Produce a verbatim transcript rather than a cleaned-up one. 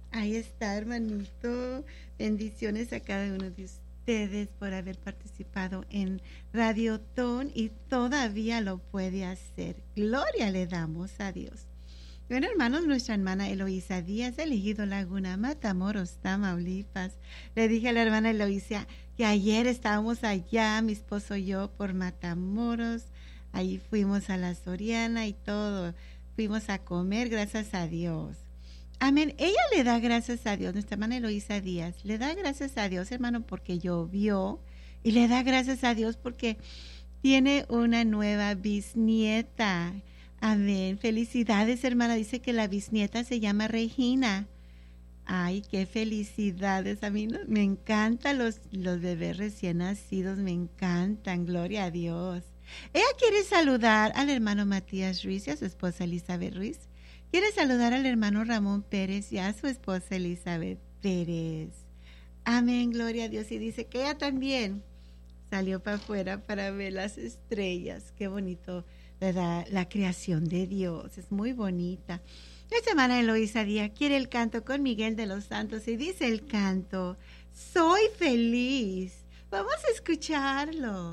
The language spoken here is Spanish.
Ahí está, hermanito. Bendiciones a cada uno de ustedes por haber participado en Radio Ton y todavía lo puede hacer. Gloria le damos a Dios. Bueno, hermanos, nuestra hermana Eloísa Díaz, elegido Laguna, Matamoros, Tamaulipas. Le dije a la hermana Eloísa que ayer estábamos allá, mi esposo y yo, por Matamoros. Ahí fuimos a la Soriana y todo. Fuimos a comer, gracias a Dios. Amén. Ella le da gracias a Dios, nuestra hermana Eloísa Díaz, le da gracias a Dios, hermano, porque llovió, y le da gracias a Dios porque tiene una nueva bisnieta. Amén. Felicidades, hermana. Dice que la bisnieta se llama Regina. Ay, qué felicidades. A mí no, me encantan los, los bebés recién nacidos, me encantan. Gloria a Dios. Ella quiere saludar al hermano Matías Ruiz y a su esposa Elizabeth Ruiz. Quiere saludar al hermano Ramón Pérez y a su esposa Elizabeth Pérez. Amén, gloria a Dios. Y dice que ella también salió para afuera para ver las estrellas. Qué bonito, ¿verdad? La creación de Dios es muy bonita. Esta semana Eloísa Díaz quiere el canto con Miguel de los Santos y dice el canto, soy feliz. Vamos a escucharlo.